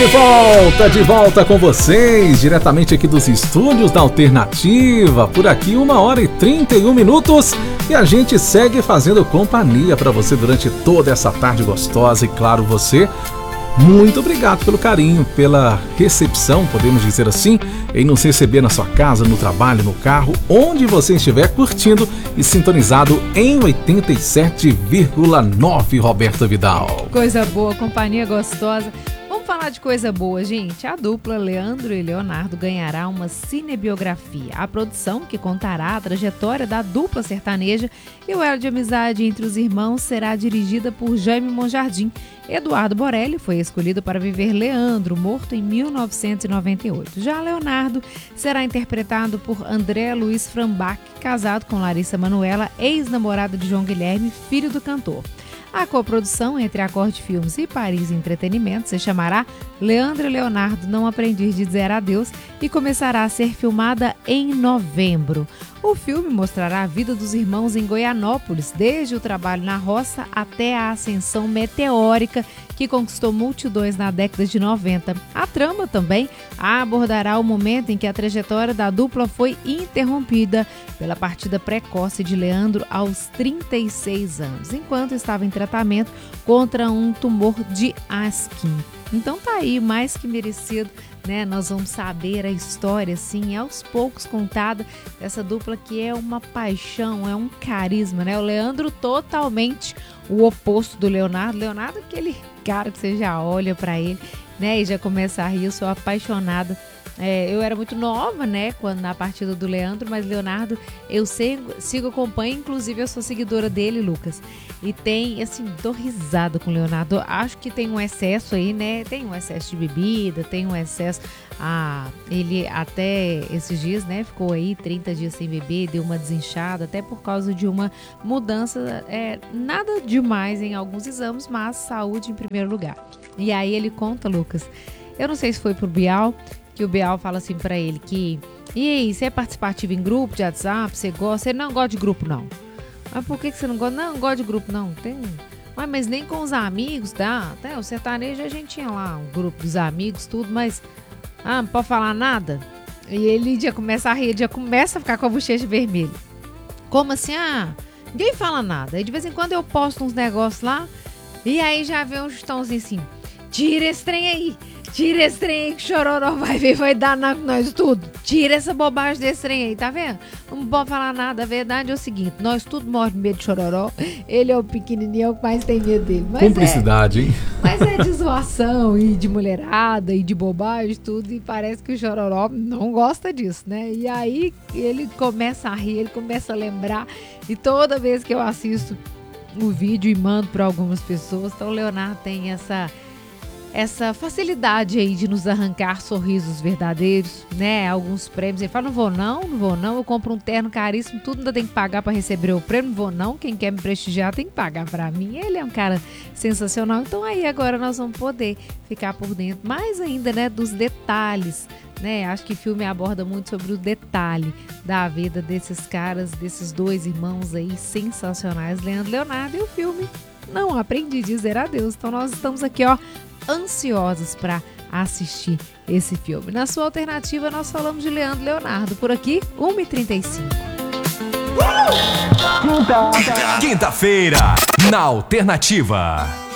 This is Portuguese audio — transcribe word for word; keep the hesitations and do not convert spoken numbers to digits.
volta, de volta com vocês, diretamente aqui dos estúdios da Alternativa. Por aqui, uma hora e trinta e um minutos. E a gente segue fazendo companhia para você durante toda essa tarde gostosa. E claro, você, muito obrigado pelo carinho, pela recepção, podemos dizer assim, em nos receber na sua casa, no trabalho, no carro, onde você estiver curtindo e sintonizado em oitenta e sete vírgula nove, Roberta Vidal. Coisa boa, companhia gostosa. Vamos falar de coisa boa, gente. A dupla Leandro e Leonardo ganhará uma cinebiografia. A produção, que contará a trajetória da dupla sertaneja e o elo de amizade entre os irmãos, será dirigida por Jaime Monjardim. Eduardo Borelli foi escolhido para viver Leandro, morto em mil novecentos e noventa e oito. Já Leonardo será interpretado por André Luiz Frambach, casado com Larissa Manoela, ex-namorada de João Guilherme, filho do cantor. A coprodução entre Acorde Filmes e Paris Entretenimento se chamará Leandro e Leonardo Não Aprendi de Dizer Adeus e começará a ser filmada em novembro. O filme mostrará a vida dos irmãos em Goianópolis, desde o trabalho na roça até a ascensão meteórica que conquistou multidões na década de noventa. A trama também abordará o momento em que a trajetória da dupla foi interrompida pela partida precoce de Leandro aos trinta e seis anos, enquanto estava em tratamento contra um tumor de Askin. Então tá aí, mais que merecido, né? Nós vamos saber a história, assim, aos poucos contada, dessa dupla que é uma paixão, é um carisma, né? O Leandro totalmente o oposto do Leonardo. Leonardo é aquele cara que você já olha pra ele, né? E já começa a rir. Eu sou apaixonada. É, eu era muito nova, né, quando na partida do Leandro, mas Leonardo eu sigo, sigo acompanho, inclusive eu sou seguidora dele, Lucas, e tem, assim, dou risada com o Leonardo. Acho que tem um excesso aí, né, tem um excesso de bebida, tem um excesso, ah, ele até esses dias, né, ficou aí trinta dias sem beber, deu uma desinchada, até por causa de uma mudança, é, nada demais em alguns exames, mas saúde em primeiro lugar. E aí ele conta, Lucas, eu não sei se foi pro Bial, que o Bial fala assim pra ele que, e aí, você é participativo em grupo de WhatsApp, você gosta? Ele não gosta de grupo, não. Mas por que, que você não gosta? Não, não gosta de grupo, não. Tem... Mas, mas nem com os amigos, tá? Até o sertanejo a gente tinha lá um grupo dos amigos, tudo, mas ah, não pode falar nada? E ele já começa a rir, já começa a ficar com a bochecha vermelha. Como assim? Ah, ninguém fala nada. Aí de vez em quando eu posto uns negócios lá, e aí já vem um tãozinho assim, tira esse trem aí. Tira esse trem aí que o Chororó vai ver, vai dar na nós tudo. Tira essa bobagem desse trem aí, tá vendo? Não pode falar nada. A verdade é o seguinte, nós tudo morremos de medo de Chororó. Ele é o pequenininho, é o que mais tem medo dele. Mas Cumplicidade, é, hein? Mas é de zoação e de mulherada e de bobagem, tudo. E parece que o Chororó não gosta disso, né? E aí ele começa a rir, ele começa a lembrar. E toda vez que eu assisto o vídeo e mando para algumas pessoas, então o Leonardo tem essa... essa facilidade aí de nos arrancar sorrisos verdadeiros, né? Alguns prêmios. Ele fala, não vou não, não vou não, eu compro um terno caríssimo, tudo ainda tem que pagar para receber o prêmio, não vou não, quem quer me prestigiar tem que pagar para mim. Ele é um cara sensacional, então aí agora nós vamos poder ficar por dentro mais ainda, né, dos detalhes, né? Acho que o filme aborda muito sobre o detalhe da vida desses caras, desses dois irmãos aí sensacionais, Leandro e Leonardo, e o filme Não Aprendi a Dizer Adeus. Então nós estamos aqui, ó, ansiosos para assistir esse filme. Na sua alternativa, nós falamos de Leandro e Leonardo. Por aqui, uma e trinta e cinco. Quinta-feira, na Alternativa.